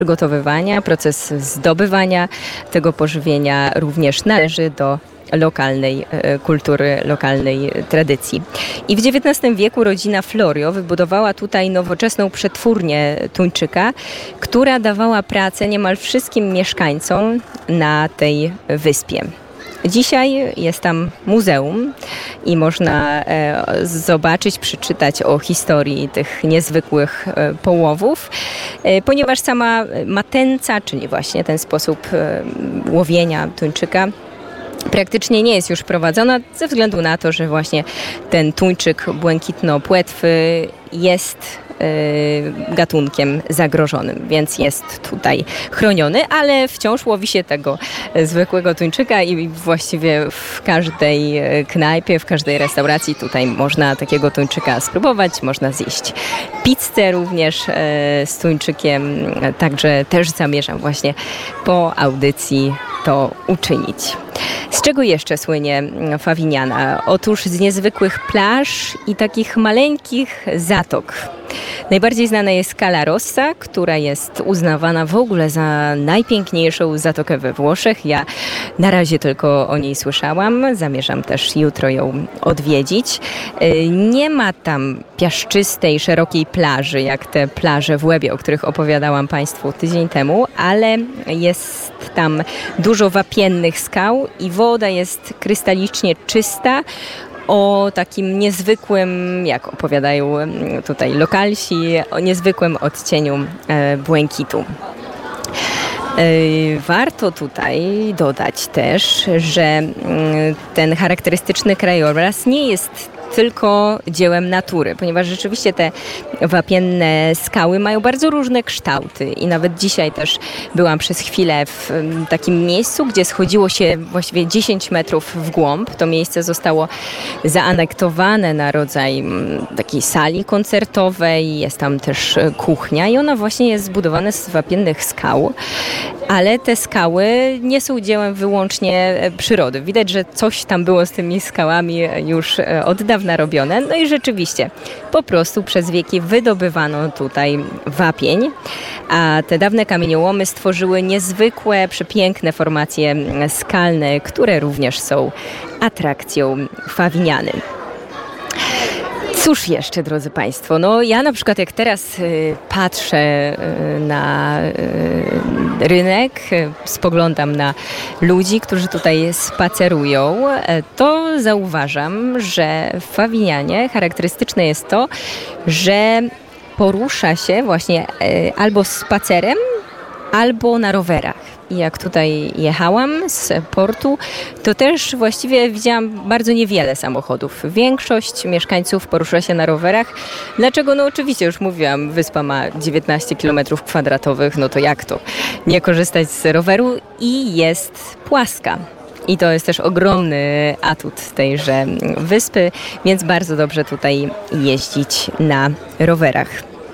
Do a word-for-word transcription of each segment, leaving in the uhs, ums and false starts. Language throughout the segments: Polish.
przygotowywania, proces zdobywania tego pożywienia również należy do lokalnej kultury, lokalnej tradycji. I w dziewiętnastym wieku rodzina Florio wybudowała tutaj nowoczesną przetwórnię tuńczyka, która dawała pracę niemal wszystkim mieszkańcom na tej wyspie. Dzisiaj jest tam muzeum i można e, zobaczyć, przeczytać o historii tych niezwykłych e, połowów, e, ponieważ sama matęca, czyli właśnie ten sposób e, łowienia tuńczyka, praktycznie nie jest już prowadzona ze względu na to, że właśnie ten tuńczyk błękitno-płetwy jest y, gatunkiem zagrożonym, więc jest tutaj chroniony, ale wciąż łowi się tego zwykłego tuńczyka i właściwie w każdej knajpie, w każdej restauracji tutaj można takiego tuńczyka spróbować, można zjeść pizzę również y, z tuńczykiem, także też zamierzam właśnie po audycji to uczynić. Z czego jeszcze słynie Favignana? Otóż z niezwykłych plaż i takich maleńkich zatok. Najbardziej znana jest Cala Rossa, która jest uznawana w ogóle za najpiękniejszą zatokę we Włoszech. Ja na razie tylko o niej słyszałam. Zamierzam też jutro ją odwiedzić. Nie ma tam piaszczystej, szerokiej plaży, jak te plaże w Łebie, o których opowiadałam Państwu tydzień temu, ale jest tam dużo wapiennych skał i woda jest krystalicznie czysta, o takim niezwykłym, jak opowiadają tutaj lokalsi, o niezwykłym odcieniu e, błękitu. E, warto tutaj dodać też, że m, ten charakterystyczny krajobraz nie jest tylko dziełem natury, ponieważ rzeczywiście te wapienne skały mają bardzo różne kształty i nawet dzisiaj też byłam przez chwilę w takim miejscu, gdzie schodziło się właściwie dziesięć metrów w głąb. To miejsce zostało zaanektowane na rodzaj takiej sali koncertowej, jest tam też kuchnia i ona właśnie jest zbudowana z wapiennych skał, ale te skały nie są dziełem wyłącznie przyrody. Widać, że coś tam było z tymi skałami już od dawna narobione. No i rzeczywiście po prostu przez wieki wydobywano tutaj wapień, a te dawne kamieniołomy stworzyły niezwykłe, przepiękne formacje skalne, które również są atrakcją Favignany. Cóż jeszcze, drodzy Państwo, no ja na przykład jak teraz y, patrzę y, na y, rynek, y, spoglądam na ludzi, którzy tutaj spacerują, y, to zauważam, że w Favignanie charakterystyczne jest to, że porusza się właśnie y, albo spacerem, albo na rowerach. I jak tutaj jechałam z portu, to też właściwie widziałam bardzo niewiele samochodów. Większość mieszkańców porusza się na rowerach. Dlaczego? No oczywiście, już mówiłam, wyspa ma dziewiętnaście kilometrów kwadratowych, no to jak to nie korzystać z roweru? I jest płaska. I to jest też ogromny atut tejże wyspy, więc bardzo dobrze tutaj jeździć na rowerach.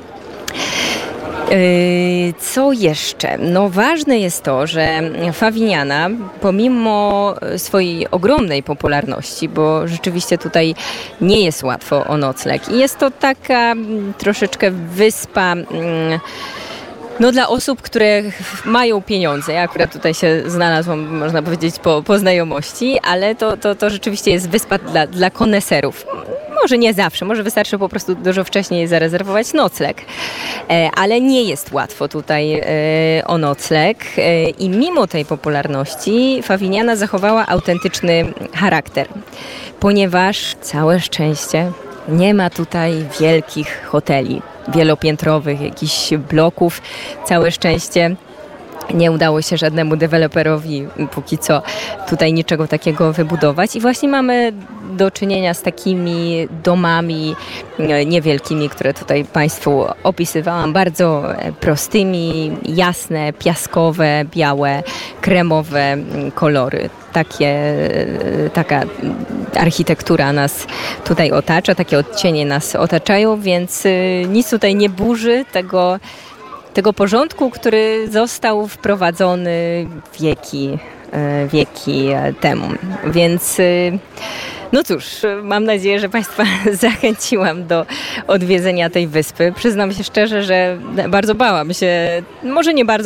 Co jeszcze? No ważne jest to, że Favignana pomimo swojej ogromnej popularności, bo rzeczywiście tutaj nie jest łatwo o nocleg i jest to taka troszeczkę wyspa no dla osób, które mają pieniądze. Ja akurat tutaj się znalazłam, można powiedzieć, po, po znajomości, ale to, to, to rzeczywiście jest wyspa dla, dla koneserów. Może nie zawsze, może wystarczy po prostu dużo wcześniej zarezerwować nocleg, ale nie jest łatwo tutaj o nocleg i mimo tej popularności Favignana zachowała autentyczny charakter, ponieważ całe szczęście nie ma tutaj wielkich hoteli wielopiętrowych, jakichś bloków, całe szczęście. Nie udało się żadnemu deweloperowi póki co tutaj niczego takiego wybudować i właśnie mamy do czynienia z takimi domami niewielkimi, które tutaj Państwu opisywałam, bardzo prostymi, jasne, piaskowe, białe, kremowe kolory. Takie, taka architektura nas tutaj otacza, takie odcienie nas otaczają, więc nic tutaj nie burzy tego tego porządku, który został wprowadzony wieki, wieki temu. Więc No cóż, mam nadzieję, że Państwa zachęciłam do odwiedzenia tej wyspy. Przyznam się szczerze, że bardzo bałam się, może nie bardzo